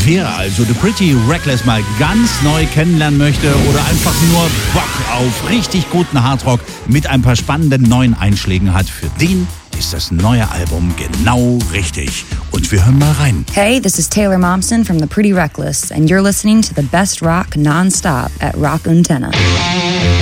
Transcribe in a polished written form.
Wer also The Pretty Reckless mal ganz neu kennenlernen möchte oder einfach nur Bock auf richtig guten Hardrock mit ein paar spannenden neuen Einschlägen hat, für den ist das neue Album genau richtig. Und wir hören mal rein. Hey, this is Taylor Momsen from The Pretty Reckless, and you're listening to the best rock non-stop at Rock Antena.